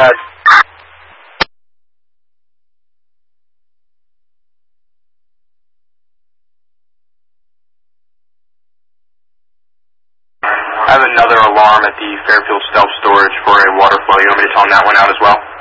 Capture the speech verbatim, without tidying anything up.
guys. I have another alarm at the Fairfield self-storage for a water flow. You want me to tone that one out as well?